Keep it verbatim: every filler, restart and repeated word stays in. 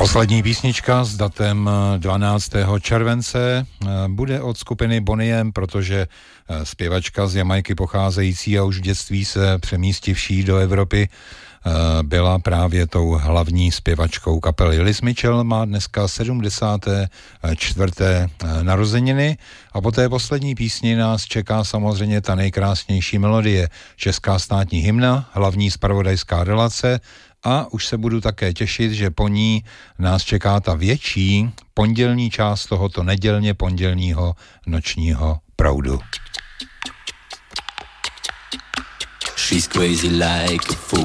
Poslední písnička s datem dvanáctého července bude od skupiny Boney M, protože zpěvačka z Jamajky pocházející a už v dětství se přemístivší do Evropy byla právě tou hlavní zpěvačkou kapely. Liz Mitchell má dneska sedmdesáté čtvrté narozeniny a po té poslední písni nás čeká samozřejmě ta nejkrásnější melodie, česká státní hymna, hlavní zpravodajská relace a už se budu také těšit, že po ní nás čeká ta větší pondělní část tohoto nedělně pondělního nočního proudu. She's crazy like a fool.